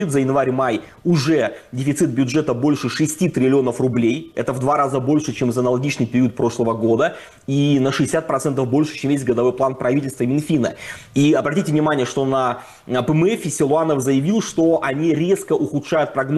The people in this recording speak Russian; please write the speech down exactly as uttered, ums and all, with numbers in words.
За январь-май уже дефицит бюджета больше шести триллионов рублей. Это в два раза больше, чем за аналогичный период прошлого года. И на шестьдесят процентов больше, чем весь годовой план правительства и Минфина. И обратите внимание, что на ПМФ Силуанов заявил, что они резко ухудшают прогноз